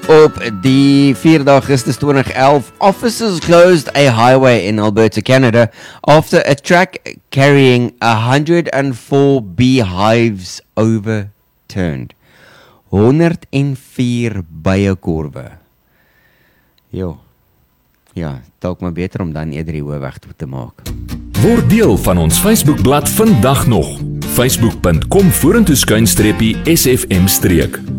Op die 4 Augustus 2011, officers closed a highway in Alberta, Canada, after a truck carrying 104 beehives overturned. 104 bijekorwe. Ja, dalk maar beter om dan eerder die hoofweg toe te maak. Word deel van ons Facebookblad vandag nog. Facebook.com/SFM-streek.